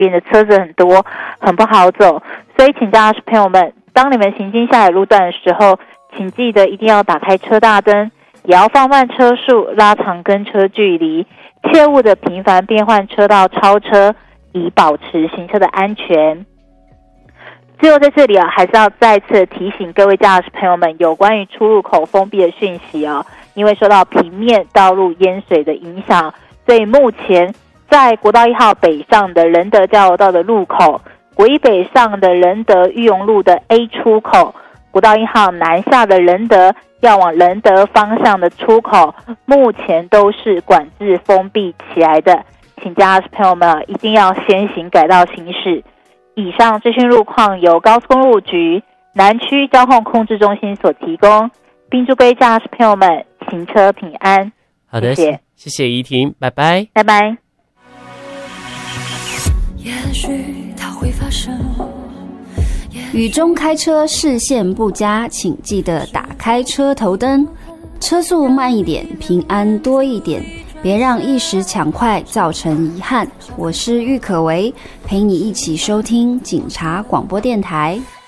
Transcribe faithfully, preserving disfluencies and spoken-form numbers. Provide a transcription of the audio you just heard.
边的车子很多，很不好走。所以请驾驶朋友们，当你们行经下雨路段的时候，请记得一定要打开车大灯，也要放慢车速，拉长跟车距离，切勿的频繁变换车道超车，以保持行车的安全。最后在这里啊，还是要再次提醒各位驾驶朋友们，有关于出入口封闭的讯息哦。因为受到平面道路淹水的影响，所以目前在国道一号北上的仁德交流道的路口，国一北上的仁德裕永路的 A 出口，国道一号南下的仁德要往仁德方向的出口，目前都是管制封闭起来的，请驾驶朋友们一定要先行改道行驶。以上资讯路况由高速公路局南区交通控制中心所提供，并祝各位驾驶朋友们行车平安。 好的，谢谢，谢谢怡婷，拜拜， 拜拜。 也许它会发生。 雨中开车视线不佳，请记得打开车头灯，车速慢一点，平安多一点，别让一时抢快造成遗憾。我是郁可唯，陪你一起收听警察广播电台。